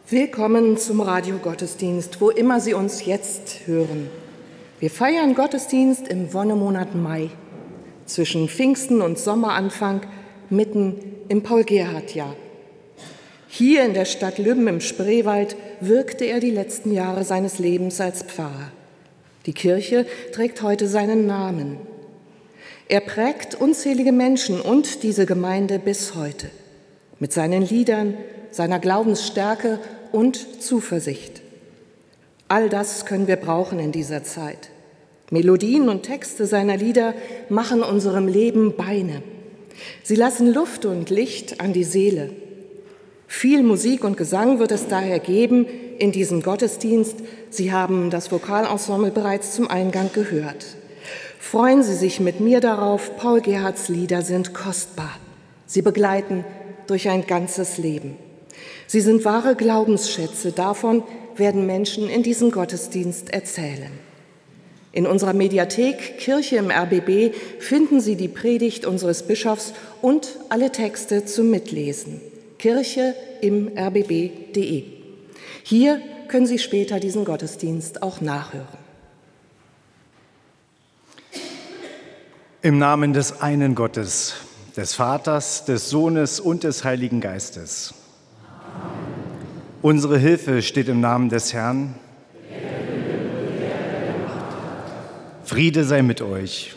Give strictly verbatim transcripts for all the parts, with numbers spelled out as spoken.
Willkommen zum Radiogottesdienst, wo immer Sie uns jetzt hören. Wir feiern Gottesdienst im Wonnemonat Mai, zwischen Pfingsten und Sommeranfang, mitten im Paul-Gerhardt-Jahr. Hier in der Stadt Lübben im Spreewald wirkte er die letzten Jahre seines Lebens als Pfarrer. Die Kirche trägt heute seinen Namen. Er prägt unzählige Menschen und diese Gemeinde bis heute mit seinen Liedern, seiner Glaubensstärke und Zuversicht. All das können wir brauchen in dieser Zeit. Melodien und Texte seiner Lieder machen unserem Leben Beine. Sie lassen Luft und Licht an die Seele. Viel Musik und Gesang wird es daher geben in diesem Gottesdienst. Sie haben das Vokalensemble bereits zum Eingang gehört. Freuen Sie sich mit mir darauf, Paul Gerhardts Lieder sind kostbar. Sie begleiten durch ein ganzes Leben. Sie sind wahre Glaubensschätze, davon werden Menschen in diesem Gottesdienst erzählen. In unserer Mediathek Kirche im R B B finden Sie die Predigt unseres Bischofs und alle Texte zum Mitlesen. Kirche im R B B punkt de. Hier können Sie später diesen Gottesdienst auch nachhören. Im Namen des einen Gottes, des Vaters, des Sohnes und des Heiligen Geistes. Unsere Hilfe steht im Namen des Herrn. Friede sei mit euch.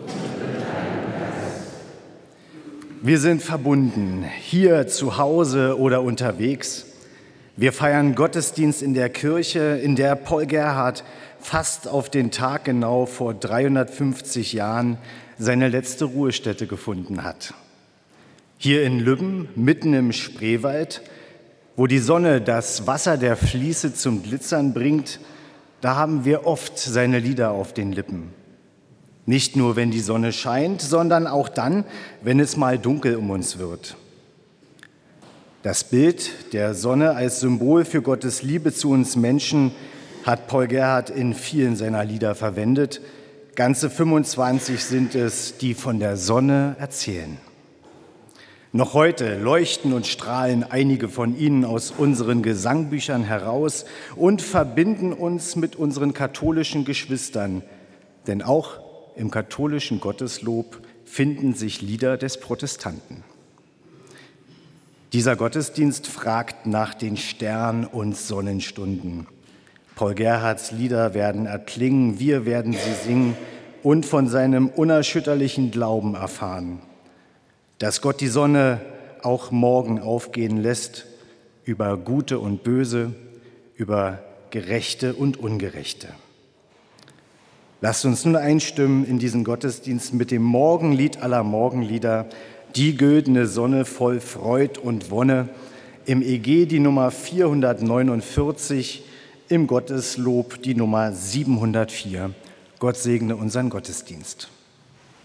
Wir sind verbunden, hier zu Hause oder unterwegs. Wir feiern Gottesdienst in der Kirche, in der Paul Gerhardt fast auf den Tag genau vor dreihundertfünfzig Jahren seine letzte Ruhestätte gefunden hat. Hier in Lübben, mitten im Spreewald, wo die Sonne das Wasser der Fließe zum Glitzern bringt, da haben wir oft seine Lieder auf den Lippen. Nicht nur, wenn die Sonne scheint, sondern auch dann, wenn es mal dunkel um uns wird. Das Bild der Sonne als Symbol für Gottes Liebe zu uns Menschen hat Paul Gerhardt in vielen seiner Lieder verwendet. Ganze fünfundzwanzig sind es, die von der Sonne erzählen. Noch heute leuchten und strahlen einige von ihnen aus unseren Gesangbüchern heraus und verbinden uns mit unseren katholischen Geschwistern. Denn auch im katholischen Gotteslob finden sich Lieder des Protestanten. Dieser Gottesdienst fragt nach den Stern- und Sonnenstunden. Paul Gerhardts Lieder werden erklingen, wir werden sie singen und von seinem unerschütterlichen Glauben erfahren. Dass Gott die Sonne auch morgen aufgehen lässt, über Gute und Böse, über Gerechte und Ungerechte. Lasst uns nun einstimmen in diesen Gottesdienst mit dem Morgenlied aller Morgenlieder, die güldene Sonne voll Freud und Wonne, im E G die Nummer vierhundertneunundvierzig, im Gotteslob die Nummer siebenhundertvier. Gott segne unseren Gottesdienst.